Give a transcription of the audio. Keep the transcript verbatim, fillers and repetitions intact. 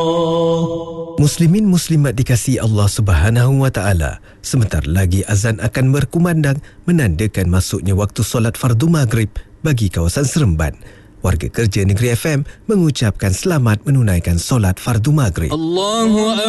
Muslimin muslimat dikasihi Allah Subhanahu wa taala, sebentar lagi azan akan berkumandang menandakan masuknya waktu solat fardu maghrib bagi kawasan Seremban. Warga kerja Negeri F M mengucapkan selamat menunaikan solat fardu maghrib. Allahu